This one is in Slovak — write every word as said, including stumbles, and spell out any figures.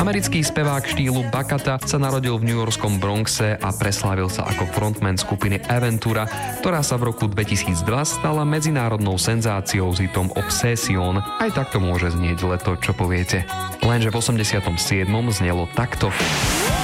Americký spevák štýlu bachata sa narodil v newyorskom Bronxe a preslávil sa ako frontman skupiny Aventura, ktorá sa v roku dvetisícdva stala medzinárodnou senzáciou s hitom Obsession. Aj takto môže znieť Leto, čo poviete. Lenže v osemdesiatom siedmom znelo takto.